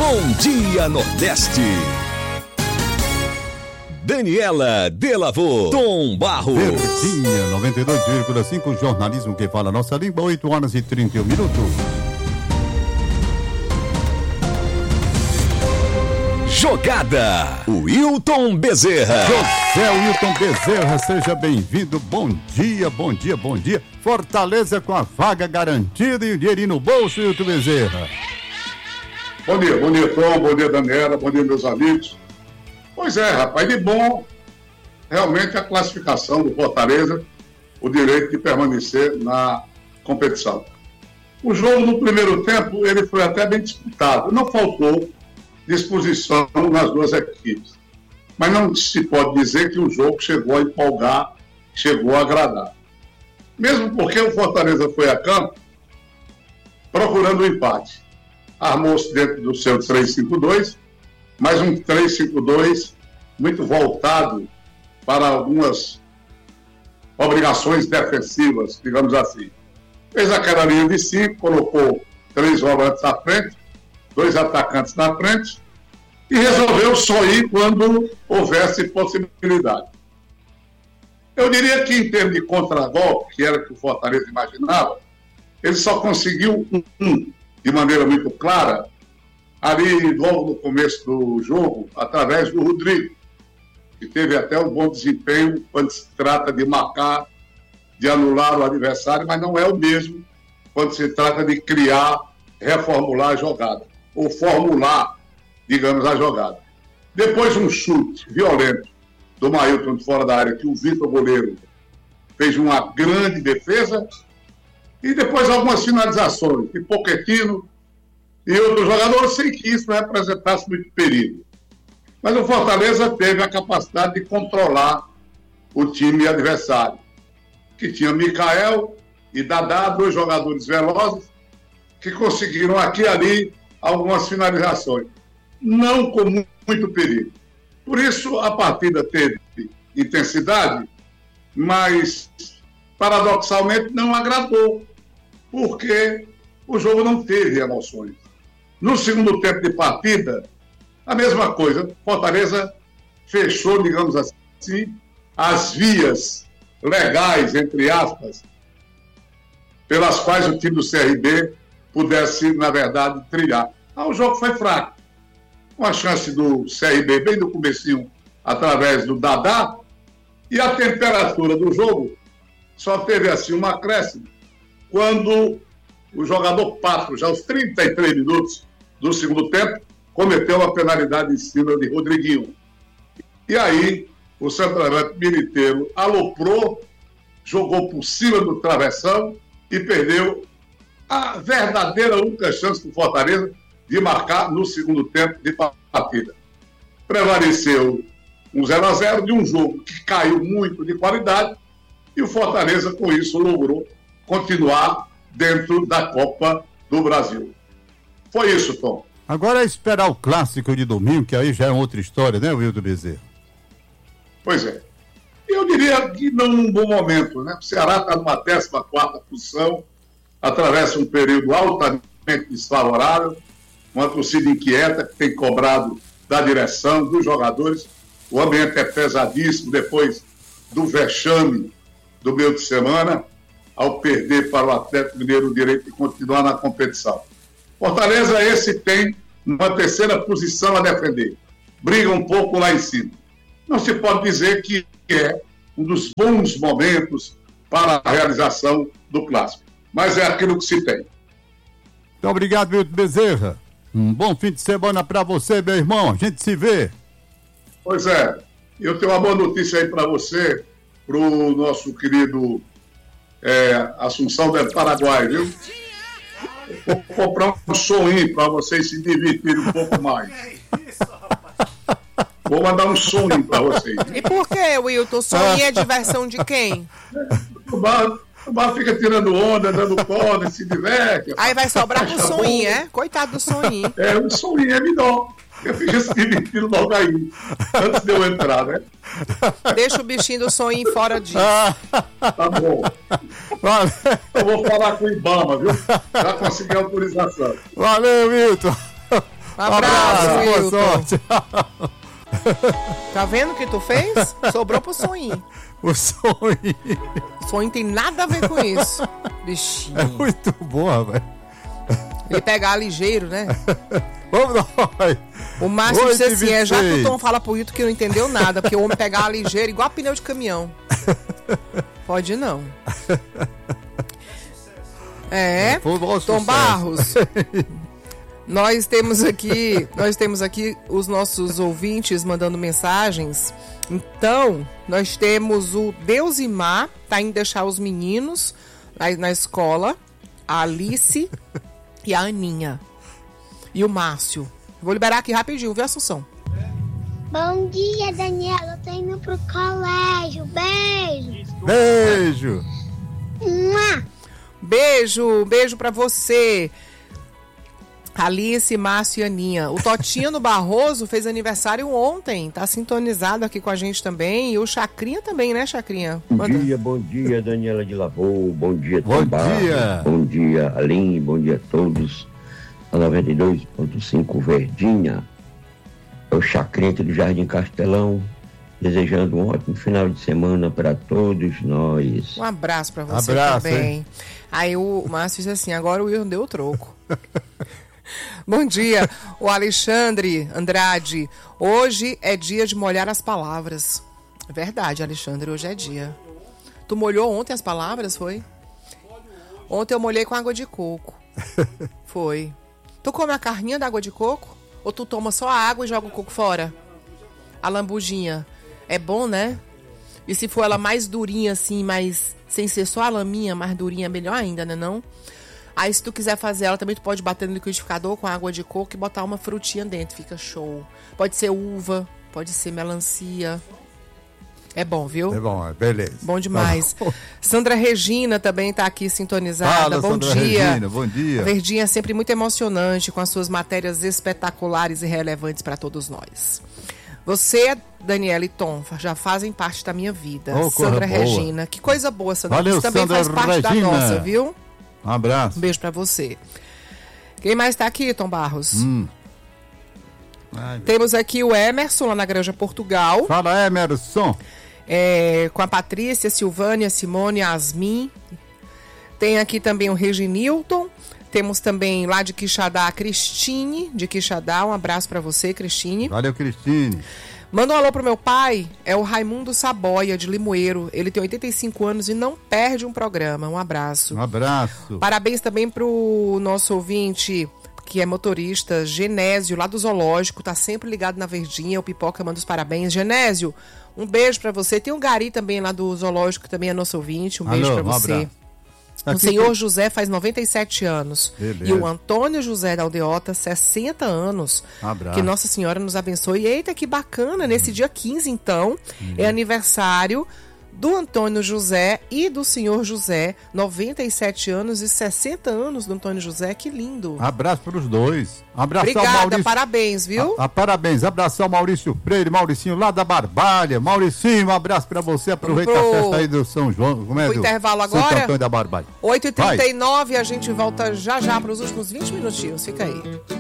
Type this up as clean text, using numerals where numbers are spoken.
Bom Dia Nordeste. Daniela Delavô, Tom Barros. Verdinha 92,5, jornalismo que fala nossa língua, 8h31. Jogada, Wilton Bezerra. José Wilton Bezerra, seja bem-vindo. Bom dia, bom dia, bom dia. Fortaleza com a vaga garantida e o dinheirinho no bolso, Wilton Bezerra. Bom dia, Tom, bom dia, Daniela, bom dia, meus amigos. Pois é, rapaz, de bom, realmente a classificação do Fortaleza, o direito de permanecer na competição. O jogo no primeiro tempo, ele foi até bem disputado, não faltou disposição nas duas equipes. Mas não se pode dizer que o jogo chegou a empolgar, chegou a agradar. Mesmo porque o Fortaleza foi a campo procurando o empate. Armou-se dentro do seu 3-5-2, mas um 3-5-2 muito voltado para algumas obrigações defensivas, digamos assim. Fez aquela linha de 5, colocou 3 volantes à frente, 2 atacantes na frente, e resolveu só ir quando houvesse possibilidade. Eu diria que, em termos de contragolpe, que era o que o Fortaleza imaginava, ele só conseguiu um de maneira muito clara, ali logo no começo do jogo, através do Rodrigo, que teve até um bom desempenho quando se trata de marcar, de anular o adversário, mas não é o mesmo quando se trata de criar, reformular a jogada, ou formular, digamos, a jogada. Depois um chute violento do Mailton de fora da área, que o Vitor goleiro fez uma grande defesa, e depois algumas finalizações de Pochettino e outros jogadores, sem que isso representasse muito perigo. Mas o Fortaleza teve a capacidade de controlar o time adversário, que tinha Michael e Dadá, 2 jogadores velozes, que conseguiram aqui e ali algumas finalizações, não com muito perigo. Por isso, a partida teve intensidade, mas, paradoxalmente, não agradou, porque o jogo não teve emoções. No segundo tempo de partida, a mesma coisa. Fortaleza fechou, digamos assim, as vias legais, entre aspas, pelas quais o time do CRB pudesse, na verdade, trilhar. O jogo foi fraco. Uma chance do CRB bem no comecinho, através do Dadá, e a temperatura do jogo só teve, assim, um acréscimo quando o jogador Pato, já aos 33 minutos do segundo tempo, cometeu uma penalidade em cima de Rodriguinho. E aí, o centroavante Militeiro aloprou, jogou por cima do travessão e perdeu a verdadeira única chance do Fortaleza de marcar no segundo tempo de partida. Prevaleceu um 0-0 de um jogo que caiu muito de qualidade e o Fortaleza, com isso, logrou continuar dentro da Copa do Brasil. Foi isso, Tom. Agora é esperar o clássico de domingo, que aí já é outra história, né, Wilton Bezerra? Pois é. Eu diria que não num bom momento, né? O Ceará está numa 14ª posição, atravessa um período altamente desfavorável, uma torcida inquieta que tem cobrado da direção, dos jogadores. O ambiente é pesadíssimo depois do vexame do meio de semana, ao perder para o Atlético Mineiro o direito de continuar na competição. Fortaleza, esse tem uma 3ª posição a defender. Briga um pouco lá em cima. Não se pode dizer que é um dos bons momentos para a realização do clássico. Mas é aquilo que se tem. Muito obrigado, Wilton Bezerra. Um bom fim de semana para você, meu irmão. A gente se vê. Pois é. Eu tenho uma boa notícia aí para você, para o nosso querido Assunção del Paraguai, viu? Vou comprar um soninho para vocês se divertirem um pouco mais. Vou mandar um soninho para vocês. E por que, Wilton? Soninho é diversão de quem? O bar fica tirando onda, dando corda, se diverte. Aí vai sobrar pro soninho, é? Coitado do soninho. O soninho é melhor. Eu fico se divertindo logo aí, antes de eu entrar, né? Deixa o bichinho do soninho fora disso. Tá bom. Valeu. Eu vou falar com o Ibama, viu? Já consegui a autorização. Valeu, Wilton. Abraço, boa Wilton. sorte. Tá vendo o que tu fez? Sobrou pro Soninho. O sonho O Soninho tem nada a ver com isso. Bichinho. é muito bom, rapaz. Ele pegar ligeiro, né? Vamos nós. O Márcio disse assim, já que o 8h26. Tom fala pro Wilton que não entendeu nada, porque o homem pegar ligeiro igual pneu de caminhão. Pode não. Foi o maior Tom sucesso. Barros. Nós temos aqui os nossos ouvintes mandando mensagens. Então, nós temos o Deusimar, tá indo deixar os meninos na escola, a Alice e a Aninha. E o Márcio. Vou liberar aqui rapidinho, viu, Assunção? Bom dia, Daniela. Eu tô indo pro colégio. Beijo. Beijo. Mua. Beijo pra você. Alice, Márcio e Aninha. O Totinho no Barroso fez aniversário ontem. Tá sintonizado aqui com a gente também. E o Chacrinha também, né, Chacrinha? Bom dia, Daniela de Lavô. Bom dia, Bom Tom Barros. dia. Bom dia, Aline. Bom dia a todos. A 92.5 Verdinha. É o Chacrinha do Jardim Castelão. Desejando um ótimo final de semana para todos nós. Um abraço pra você Abraço, também. hein? Aí o Márcio disse assim, agora o Will deu o troco. Bom dia, o Alexandre Andrade. Hoje é dia de molhar as palavras. É verdade, Alexandre, hoje é dia. Tu molhou ontem as palavras, foi? Ontem eu molhei com água de coco. Foi. Tu come a carninha da água de coco? Ou tu toma só a água e joga o coco fora? A lambujinha. É bom, né? E se for ela mais durinha assim, mais sem ser só a laminha, mais durinha, melhor ainda, né não? Aí se tu quiser fazer ela, também tu pode bater no liquidificador com água de coco e botar uma frutinha dentro, fica show. Pode ser uva, pode ser melancia. É bom, viu? É bom, beleza. Bom demais. Tá bom. Sandra Regina também tá aqui sintonizada. Fala, Bom Sandra dia. Regina, bom dia. A Verdinha é sempre muito emocionante, com as suas matérias espetaculares e relevantes para todos nós. Você, Daniela e Tom, já fazem parte da minha vida. Oh, coisa Sandra boa. Regina. Que coisa boa, Sandra. Valeu, Isso também Sandra faz parte Regina. da nossa, viu? Um abraço. Um beijo pra você. Quem mais tá aqui, Tom Barros? Ai, Temos aqui o Emerson, lá na Granja Portugal. fala, Emerson. Com a Patrícia, Silvânia, Simone, Yasmin. Tem aqui também o Reginilton. Temos também lá de Quixadá a Cristine, de Quixadá. Um abraço pra você, Cristine. Valeu, Cristine. Manda um alô pro meu pai, é o Raimundo Saboia, de Limoeiro. Ele tem 85 anos e não perde um programa. Um abraço. Um abraço. Parabéns também pro nosso ouvinte, que é motorista, Genésio, lá do Zoológico. Tá sempre ligado na Verdinha. O Pipoca manda os parabéns. Genésio, um beijo pra você. Tem o Gari também lá do Zoológico, que também é nosso ouvinte. Um beijo Alô, pra um você. abraço. O Aqui senhor tem- José faz 97 anos. Beleza. E o Antônio José da Aldeota, 60 anos. Abraço. Que Nossa Senhora nos abençoe. Eita, que bacana. Nesse dia 15, então, é aniversário do Antônio José e do senhor José. 97 anos e 60 anos do Antônio José. Que lindo. Abraço para os dois. Um abraço ao Obrigada, Maurício. parabéns, viu? Parabéns, abraço ao Maurício Freire, Mauricinho lá da Barbalha. Mauricinho, um abraço pra você. Aproveita Vamos a pro- festa aí do São João. Como é pro do intervalo Santo agora? Antônio da Barbalha. 8h39, a gente volta já já para os últimos 20 minutinhos. Fica aí.